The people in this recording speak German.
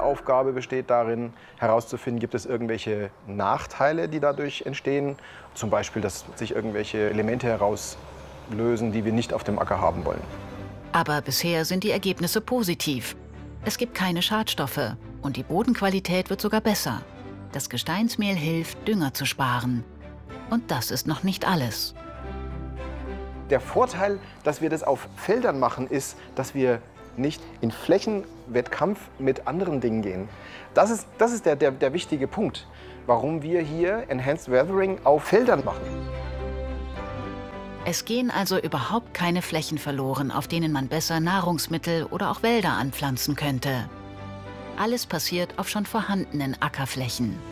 Aufgabe besteht darin, herauszufinden, gibt es irgendwelche Nachteile, die dadurch entstehen. Zum Beispiel, dass sich irgendwelche Elemente herauslösen, die wir nicht auf dem Acker haben wollen. Aber bisher sind die Ergebnisse positiv. Es gibt keine Schadstoffe und die Bodenqualität wird sogar besser. Das Gesteinsmehl hilft, Dünger zu sparen. Und das ist noch nicht alles. Der Vorteil, dass wir das auf Feldern machen, ist, dass wir nicht in Flächenwettkampf mit anderen Dingen gehen. Das ist der wichtige Punkt, warum wir hier Enhanced Weathering auf Feldern machen. Es gehen also überhaupt keine Flächen verloren, auf denen man besser Nahrungsmittel oder auch Wälder anpflanzen könnte. Alles passiert auf schon vorhandenen Ackerflächen.